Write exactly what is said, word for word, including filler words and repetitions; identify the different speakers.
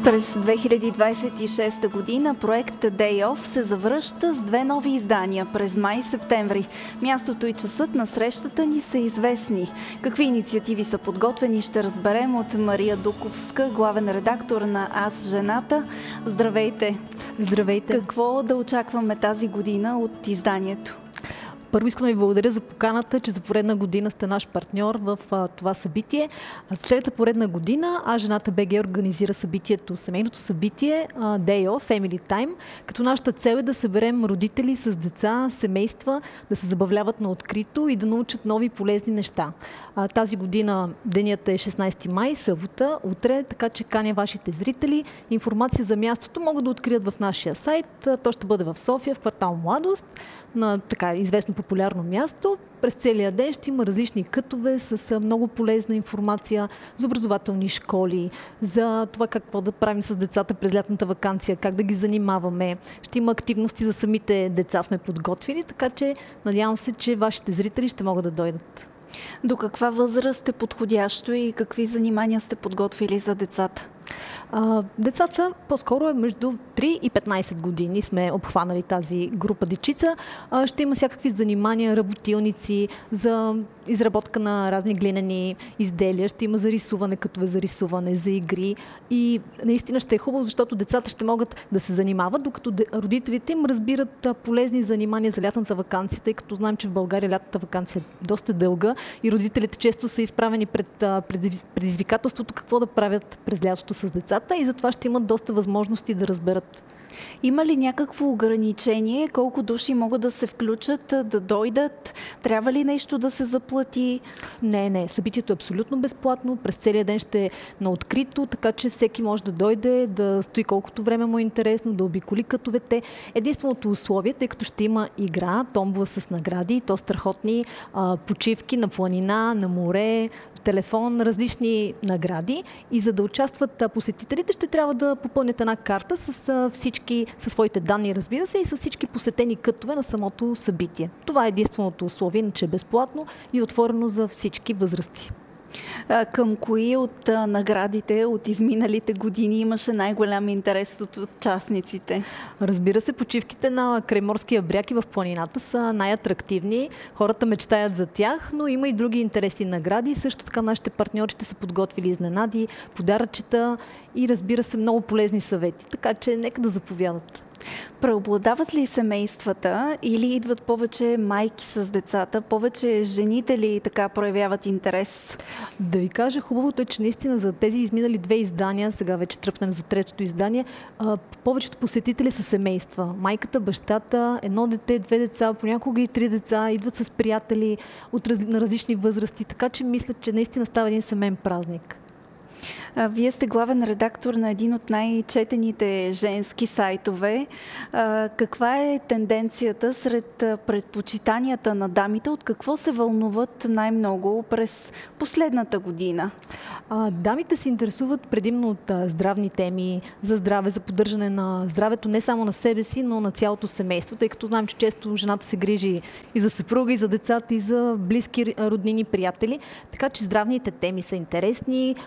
Speaker 1: През две хиляди двадесет и шеста година проект Day Off се завръща с две нови издания през май и септември. Мястото и часът на срещата ни са известни. Какви инициативи са подготвени, ще разберем от Мария Дуковска, главен редактор на Аз, жената. Здравейте!
Speaker 2: Здравейте!
Speaker 1: Какво да очакваме тази година от изданието?
Speaker 2: Първо искам да ви благодаря за поканата, че за поредна година сте наш партньор в а, това събитие. А за трета поредна година Аз, жената БГ организира събитието, семейното събитие а, Day Off, Family Time, като нашата цел е да съберем родители с деца, семейства, да се забавляват на открито и да научат нови полезни неща. А, тази година денят е шестнадесети май, събота, утре, така че каня вашите зрители. Информация за мястото могат да открият в нашия сайт. То ще бъде в София, в квартал Младост, на така известно популярно място. През целия ден ще има различни кътове с много полезна информация за образователни школи, за това какво да правим с децата през лятната ваканция, как да ги занимаваме. Ще има активности за самите деца, сме подготвили, така че надявам се, че вашите зрители ще могат да дойдат.
Speaker 1: До каква възраст е подходящо и какви занимания сте подготвили за децата?
Speaker 2: А, децата по-скоро е между три и петнадесет години сме обхванали тази група дечица. А, ще има всякакви занимания, работилници за изработка на разни глинени изделия, ще има за рисуване, като за рисуване, за игри и наистина ще е хубаво, защото децата ще могат да се занимават, докато родителите им разбират полезни занимания за лятната ваканция, тъй като знаем, че в България лятната ваканция е доста дълга и родителите често са изправени пред предизвикателството какво да правят през лятото с децата и затова ще имат доста възможности да разберат.
Speaker 1: Има ли някакво ограничение? Колко души могат да се включат, да дойдат? Трябва ли нещо да се заплати?
Speaker 2: Не, не. Събитието е абсолютно безплатно. През целия ден ще е на открито, така че всеки може да дойде, да стои колкото време му е интересно, да обиколи кътовете. Единственото условие, тъй като ще има игра, томбола с награди, то страхотни а, почивки на планина, на море, телефон, различни награди и за да участват посетителите ще трябва да попълнят една карта с всички, със своите данни, разбира се, и с всички посетени кътове на самото събитие. Това е единственото условие, иначе е безплатно и отворено за всички възрасти.
Speaker 1: А, към кои от а, наградите от изминалите години имаше най-голям интерес от участниците?
Speaker 2: Разбира се, почивките на крайморския бряг и в планината са най-атрактивни. Хората мечтаят за тях, но има и други интересни награди. Също така нашите партньори ще са подготвили изненади, подаръчета и разбира се много полезни съвети. Така че нека да заповядат.
Speaker 1: Преобладават ли семействата или идват повече майки с децата, повече жените ли така проявяват интерес?
Speaker 2: Да ви кажа, хубавото е, че наистина за тези изминали две издания, сега вече тръпнем за третото издание, повечето посетители са семейства. Майката, бащата, едно дете, две деца, понякога и три деца, идват с приятели от, на различни възрасти, така че мисля, че наистина става един семейен празник.
Speaker 1: А, вие сте главен редактор на един от най-четените женски сайтове. А, каква е тенденцията сред предпочитанията на дамите? От какво се вълнуват най-много през последната година?
Speaker 2: А, дамите се интересуват предимно от а, здравни теми, за здраве, за поддържане на здравето не само на себе си, но на цялото семейство, тъй като знам, че често жената се грижи и за съпруга, и за децата, и за близки роднини, приятели. Така че здравните теми са интересни.